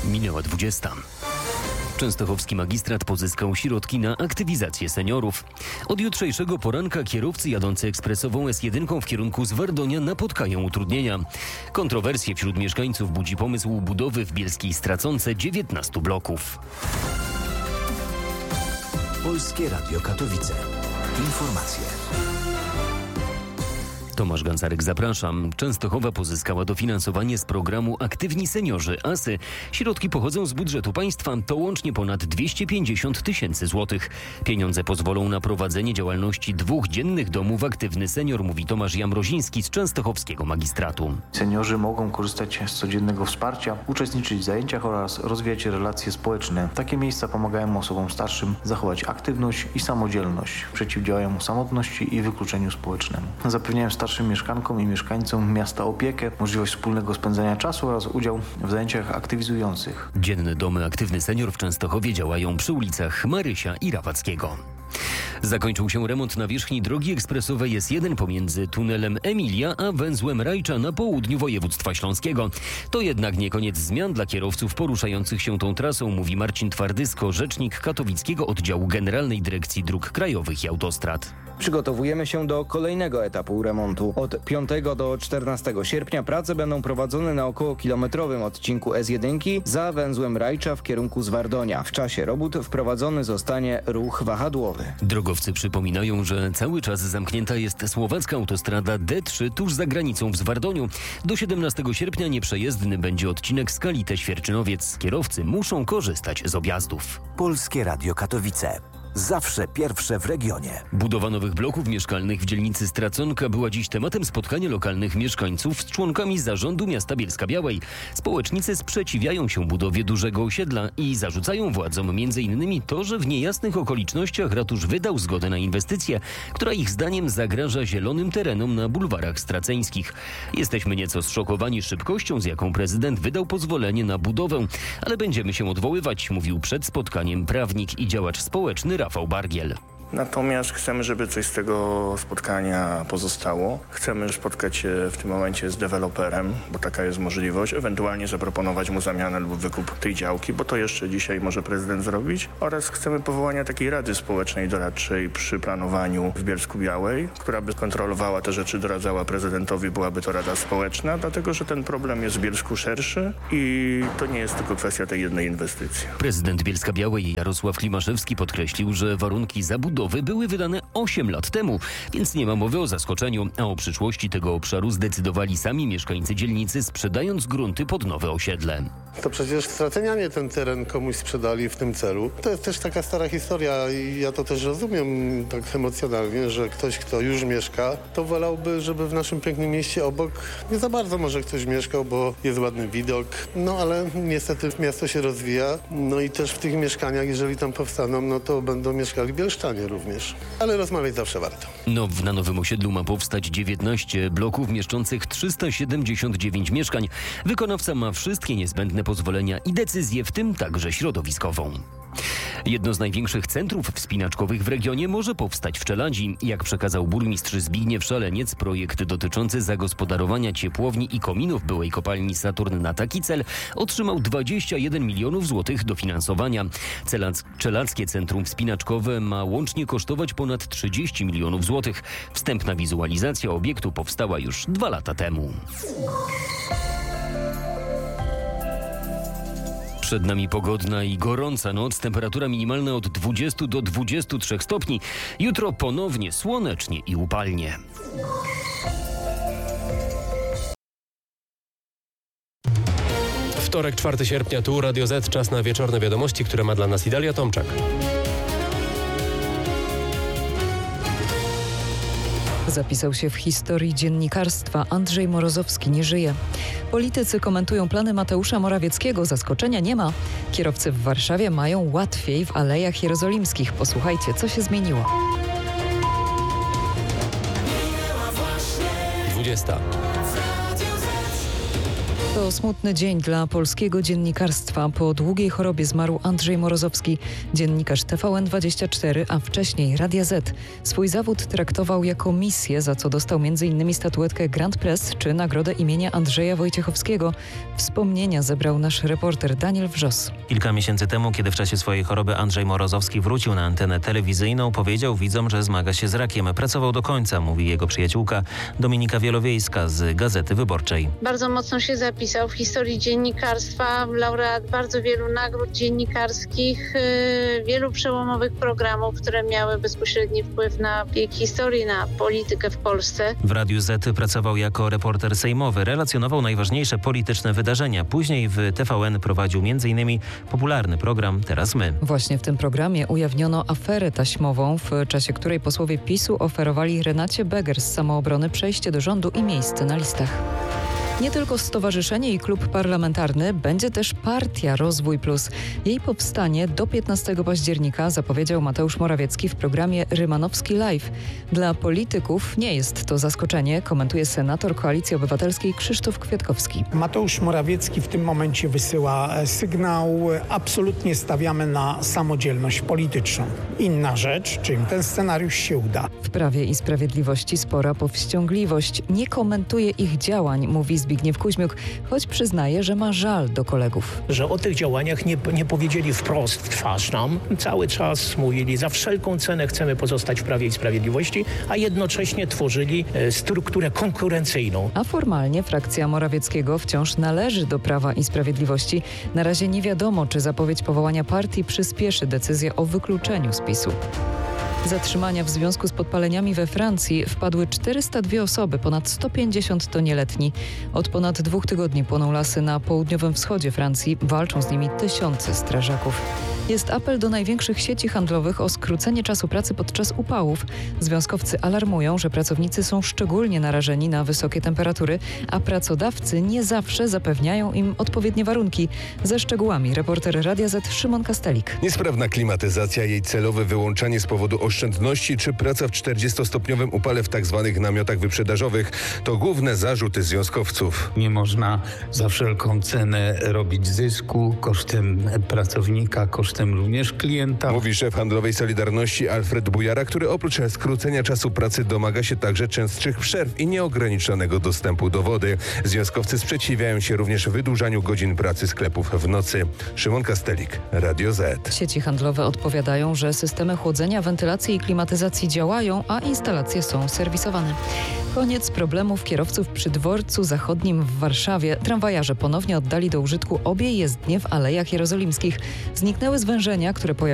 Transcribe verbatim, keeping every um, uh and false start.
Minęła dwudziesta. Częstochowski magistrat pozyskał środki na aktywizację seniorów. Od jutrzejszego poranka kierowcy jadący ekspresową S jeden w kierunku Zwardonia napotkają utrudnienia. Kontrowersje wśród mieszkańców budzi pomysł budowy w Bielskiej Straconce dziewiętnastu bloków. Polskie Radio Katowice. Informacje. Tomasz Gancarek, zapraszam. Częstochowa pozyskała dofinansowanie z programu Aktywni Seniorzy ASY. Środki pochodzą z budżetu państwa, to łącznie ponad dwieście pięćdziesiąt tysięcy złotych. Pieniądze pozwolą na prowadzenie działalności dwóch dziennych domów Aktywny Senior, mówi Tomasz Jamroziński z częstochowskiego magistratu. Seniorzy mogą korzystać z codziennego wsparcia, uczestniczyć w zajęciach oraz rozwijać relacje społeczne. Takie miejsca pomagają osobom starszym zachować aktywność i samodzielność, przeciwdziałają samotności i wykluczeniu społecznemu. Zapewniają starszym mieszkankom i mieszkańcom miasta opiekę, możliwość wspólnego spędzania czasu oraz udział w zajęciach aktywizujących. Dzienne domy Aktywny Senior w Częstochowie działają przy ulicach Marysia i Rawackiego. Zakończył się remont nawierzchni drogi ekspresowej S jeden pomiędzy tunelem Emilia a węzłem Rajcza na południu województwa śląskiego. To jednak nie koniec zmian dla kierowców poruszających się tą trasą, mówi Marcin Twardysko, rzecznik katowickiego oddziału Generalnej Dyrekcji Dróg Krajowych i Autostrad. Przygotowujemy się do kolejnego etapu remontu. Od piątego do czternastego sierpnia prace będą prowadzone na około kilometrowym odcinku S jeden za węzłem Rajcza w kierunku Zwardonia. W czasie robót wprowadzony zostanie ruch wahadłowy. Drogowcy przypominają, że cały czas zamknięta jest słowacka autostrada D trzy tuż za granicą w Zwardoniu. Do siedemnastego sierpnia nieprzejezdny będzie odcinek Skalite-Świerczynowiec. Kierowcy muszą korzystać z objazdów. Polskie Radio Katowice. Zawsze pierwsze w regionie. Budowa nowych bloków mieszkalnych w dzielnicy Straconka była dziś tematem spotkania lokalnych mieszkańców z członkami zarządu miasta Bielska-Białej. Społecznicy sprzeciwiają się budowie dużego osiedla i zarzucają władzom m.in. to, że w niejasnych okolicznościach ratusz wydał zgodę na inwestycję, która ich zdaniem zagraża zielonym terenom na bulwarach straceńskich. Jesteśmy nieco zszokowani szybkością, z jaką prezydent wydał pozwolenie na budowę, ale będziemy się odwoływać, mówił przed spotkaniem prawnik i działacz społeczny Rafał Bargiel. Natomiast chcemy, żeby coś z tego spotkania pozostało. Chcemy spotkać się w tym momencie z deweloperem, bo taka jest możliwość, ewentualnie zaproponować mu zamianę lub wykup tej działki, bo to jeszcze dzisiaj może prezydent zrobić. Oraz chcemy powołania takiej Rady Społecznej Doradczej przy planowaniu w Bielsku-Białej, która by kontrolowała te rzeczy, doradzała prezydentowi, byłaby to Rada Społeczna, dlatego że ten problem jest w Bielsku szerszy i to nie jest tylko kwestia tej jednej inwestycji. Prezydent Bielska-Białej Jarosław Klimaszewski podkreślił, że warunki zabudowy były wydane osiem lat temu, więc nie ma mowy o zaskoczeniu, a o przyszłości tego obszaru zdecydowali sami mieszkańcy dzielnicy, sprzedając grunty pod nowe osiedle. To przecież stracenianie ten teren komuś sprzedali w tym celu. To jest też taka stara historia i ja to też rozumiem tak emocjonalnie, że ktoś, kto już mieszka, to wolałby, żeby w naszym pięknym mieście obok nie za bardzo może ktoś mieszkał, bo jest ładny widok. No ale niestety miasto się rozwija, no i też w tych mieszkaniach, jeżeli tam powstaną, no to będą mieszkali bielszczanie również. Ale rozmawiać zawsze warto. No, na nowym osiedlu ma powstać dziewiętnaście bloków mieszczących trzysta siedemdziesiąt dziewięć mieszkań. Wykonawca ma wszystkie niezbędne pozwolenia i decyzje, w tym także środowiskową. Jedno z największych centrów wspinaczkowych w regionie może powstać w Czeladzi. Jak przekazał burmistrz Zbigniew Szaleniec, projekt dotyczący zagospodarowania ciepłowni i kominów byłej kopalni Saturn na taki cel otrzymał dwadzieścia jeden milionów złotych dofinansowania. Celac- Czeladzkie Centrum Wspinaczkowe ma łącznie kosztować ponad trzydzieści milionów złotych. Wstępna wizualizacja obiektu powstała już dwa lata temu. Przed nami pogodna i gorąca noc, temperatura minimalna od dwudziestu do dwudziestu trzech stopni. Jutro ponownie słonecznie i upalnie. Wtorek, czwartego sierpnia, tu Radio Z, czas na wieczorne wiadomości, które ma dla nas Idalia Tomczak. Zapisał się w historii dziennikarstwa. Andrzej Morozowski nie żyje. Politycy komentują plany Mateusza Morawieckiego. Zaskoczenia nie ma. Kierowcy w Warszawie mają łatwiej w Alejach Jerozolimskich. Posłuchajcie, co się zmieniło. dwudziesta. To smutny dzień dla polskiego dziennikarstwa. Po długiej chorobie zmarł Andrzej Morozowski, dziennikarz T V N dwadzieścia cztery, a wcześniej Radia Z. Swój zawód traktował jako misję, za co dostał między innymi statuetkę Grand Press czy nagrodę imienia Andrzeja Wojciechowskiego. Wspomnienia zebrał nasz reporter Daniel Wrzos. Kilka miesięcy temu, kiedy w czasie swojej choroby Andrzej Morozowski wrócił na antenę telewizyjną, powiedział widzom, że zmaga się z rakiem. Pracował do końca, mówi jego przyjaciółka Dominika Wielowiejska z Gazety Wyborczej. Bardzo mocno się zapisał w historii dziennikarstwa, laureat bardzo wielu nagród dziennikarskich, yy, wielu przełomowych programów, które miały bezpośredni wpływ na bieg historii, na politykę w Polsce. W Radiu Z pracował jako reporter sejmowy, relacjonował najważniejsze polityczne wydarzenia. Później w T V N prowadził między innymi popularny program Teraz My. Właśnie w tym programie ujawniono aferę taśmową, w czasie której posłowie PiSu oferowali Renacie Beger z Samoobrony przejście do rządu i miejsce na listach. Nie tylko stowarzyszenie i klub parlamentarny, będzie też partia Rozwój Plus. Jej powstanie do piętnastego października zapowiedział Mateusz Morawiecki w programie Rymanowski Live. Dla polityków nie jest to zaskoczenie, komentuje senator Koalicji Obywatelskiej Krzysztof Kwiatkowski. Mateusz Morawiecki w tym momencie wysyła sygnał: absolutnie stawiamy na samodzielność polityczną. Inna rzecz, czy im ten scenariusz się uda. W Prawie i Sprawiedliwości spora powściągliwość. Nie komentuje ich działań, mówi Zbigniew Kuźmiuk, choć przyznaje, że ma żal do kolegów. Że o tych działaniach nie, nie powiedzieli wprost w twarz nam. Cały czas mówili, za wszelką cenę chcemy pozostać w Prawie i Sprawiedliwości, a jednocześnie tworzyli e, strukturę konkurencyjną. A formalnie frakcja Morawieckiego wciąż należy do Prawa i Sprawiedliwości. Na razie nie wiadomo, czy zapowiedź powołania partii przyspieszy decyzję o wykluczeniu z PiSu. Zatrzymania w związku z podpaleniami we Francji wpadły czterysta dwie osoby, ponad sto pięćdziesiąt to nieletni. Od ponad dwóch tygodni płoną lasy na południowym wschodzie Francji. Walczą z nimi tysiące strażaków. Jest apel do największych sieci handlowych o skrócenie czasu pracy podczas upałów. Związkowcy alarmują, że pracownicy są szczególnie narażeni na wysokie temperatury, a pracodawcy nie zawsze zapewniają im odpowiednie warunki. Ze szczegółami reporter Radia Z Szymon Kastelik. Niesprawna klimatyzacja, jej celowe wyłączanie z powodu oszczędności czy praca w czterdziestostopniowym upale w tzw. namiotach wyprzedażowych to główne zarzuty związkowców. Nie można za wszelką cenę robić zysku kosztem pracownika, kosztem również klienta. Mówi szef handlowej Solidarności Alfred Bujara, który oprócz skrócenia czasu pracy domaga się także częstszych przerw i nieograniczonego dostępu do wody. Związkowcy sprzeciwiają się również wydłużaniu godzin pracy sklepów w nocy. Szymon Kastelik, Radio Z. Sieci handlowe odpowiadają, że systemy chłodzenia, wentylacji i klimatyzacji działają, a instalacje są serwisowane. Koniec problemów kierowców przy dworcu zachodnim w Warszawie. Tramwajarze ponownie oddali do użytku obie jezdnie w Alejach Jerozolimskich. Zniknęły zwężenia, które pojawiły